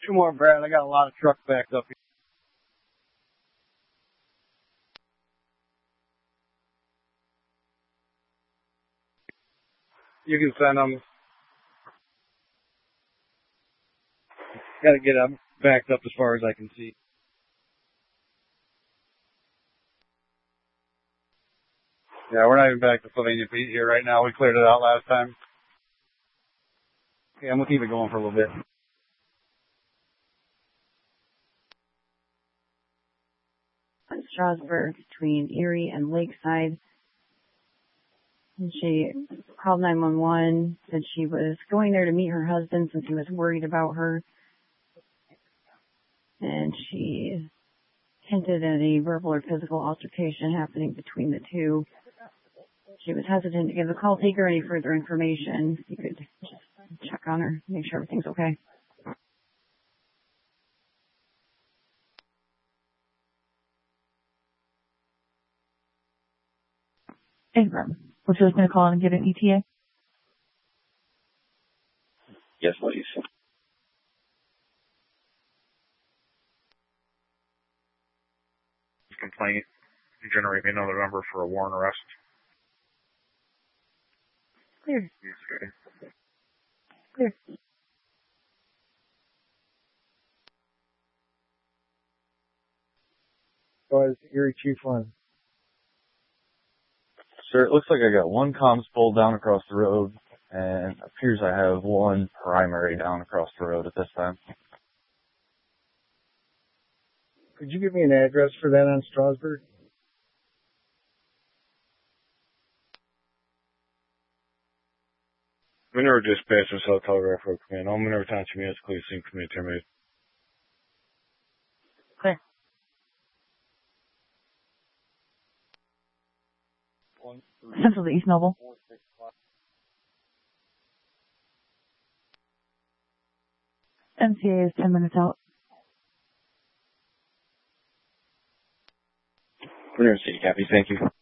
Two more, Brad. I got a lot of trucks backed up here. You can send them. Got to get them backed up as far as I can see. Yeah, we're not even back to Sylvania Pete here right now. We cleared it out last time. Yeah, I'm going to keep it going for a little bit. On Strasburg between Erie and Lakeside. And she called 911, said she was going there to meet her husband since he was worried about her. And she hinted at a verbal or physical altercation happening between the two. She was hesitant to give the call taker any further information. You could just check on her, make sure everything's okay. Hey, Rob. Would you like me to call in and get an ETA? Yes, please. Complaint. Generate me another number for a warrant arrest. Clear. Yes, okay. Clear. Go ahead, Erie Chief 1. Sir, it looks like I got one comms pole down across the road, and it appears I have one primary down across the road at this time. Could you give me an address for that on Strasburg? Minerva Dispatch and South Telegraph Road Command. All Minerva Township units, please seem command terminated. Clear. Central to East Noble. MCA is 10 minutes out. Minerva City, copy. Thank you.